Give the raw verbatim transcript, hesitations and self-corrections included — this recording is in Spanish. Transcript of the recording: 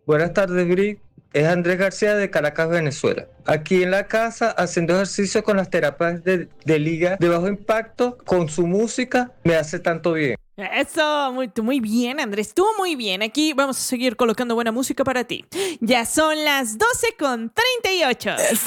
Buenas tardes, Bri. Es Andrés García de Caracas, Venezuela. Aquí en la casa haciendo ejercicio con las terapias de, de liga de bajo impacto, con su música, me hace tanto bien. Eso, muy, muy bien, Andrés, tú muy bien. Aquí vamos a seguir colocando buena música para ti. Ya son las doce con treinta y ocho.